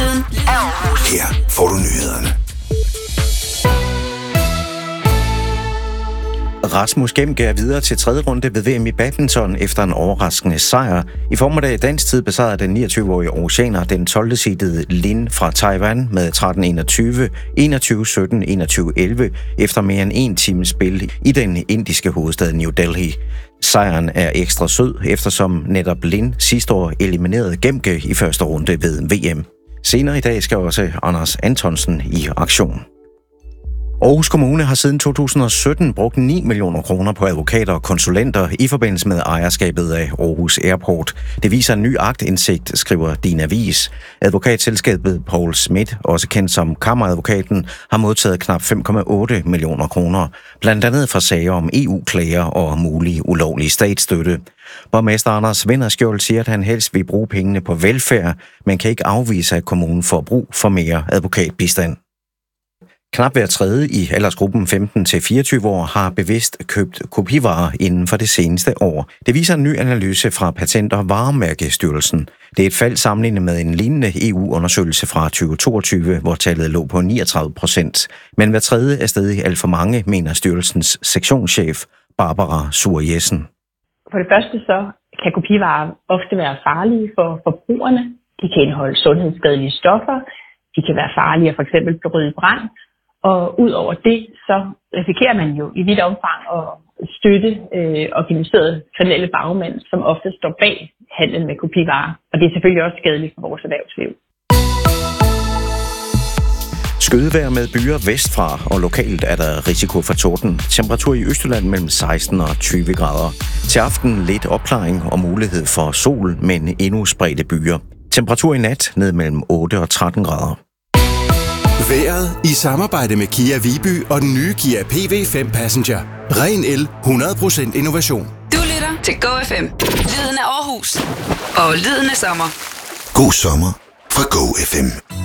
Lyden af Aarhus. Her får du nyhederne. Rasmus Gemke er videre til tredje runde ved VM i badminton efter en overraskende sejr. I formiddag dansk tid besejrede den 29-årige oceaner den 12-seedede Lin fra Taiwan med 13-21, 21-17, 21-11 efter mere end en times spil i den indiske hovedstad New Delhi. Sejren er ekstra sød, eftersom netop Lin sidste år eliminerede Gemke i første runde ved VM. Senere i dag skal også Anders Antonsen i aktion. Aarhus Kommune har siden 2017 brugt 9 millioner kroner på advokater og konsulenter i forbindelse med ejerskabet af Aarhus Airport. Det viser en ny aktindsigt, skriver Din Avis. Advokatselskabet Poul Schmidt, også kendt som Kammeradvokaten, har modtaget knap 5,8 millioner kroner, blandt andet for sager om EU-klager og mulig ulovlig statsstøtte. Borgmester Anders Vinderskjold siger, at han helst vil bruge pengene på velfærd, men kan ikke afvise, at kommunen får brug for mere advokatbistand. Knap hver tredje i aldersgruppen 15-24 år har bevidst købt kopivarer inden for det seneste år. Det viser en ny analyse fra Patent- og Varemærkestyrelsen. Det er et fald sammenlignet med en lignende EU-undersøgelse fra 2022, hvor tallet lå på 39%. Men hver tredje er stadig alt for mange, mener styrelsens sektionschef Barbara Sur-Jessen. For det første så kan kopivarer ofte være farlige for forbrugerne. De kan indeholde sundhedsskadelige stoffer. De kan være farlige at for eksempel bryde brand. Og ud over det, så risikerer man jo i vidt omfang at støtte organiserede kriminelle bagmænd, som ofte står bag handlen med kopivarer. Og det er selvfølgelig også skadeligt for vores erhvervsliv. Skydevejr med byer vestfra, og lokalt er der risiko for torden. Temperatur i Østjylland mellem 16 og 20 grader. Til aften lidt opklaring og mulighed for sol, men endnu spredte byer. Temperatur i nat ned mellem 8 og 13 grader. Vejret i samarbejde med Kia Viby og den nye Kia PV5 Passenger. Ren el, 100% innovation. Du lytter til Go FM. Lyden af Aarhus. Og lyden af sommer. God sommer fra Go FM.